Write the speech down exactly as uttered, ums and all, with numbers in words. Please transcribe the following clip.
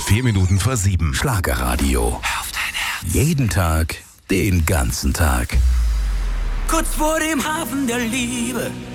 Vier Minuten vor sieben. Schlagerradio. Auf dein Herz. Jeden Tag, den ganzen Tag. Kurz vor dem Hafen der Liebe